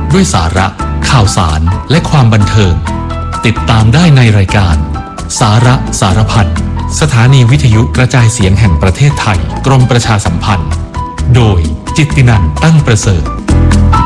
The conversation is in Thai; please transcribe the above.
ด้วยสาระข่าวสารและความบันเทิงติดตามได้ในรายการสาระสารพันสถานีวิทยุกระจายเสียงแห่งประเทศไทยกรมประชาสัมพันธ์โดยจิตตินันท์ตั้งประเสริฐ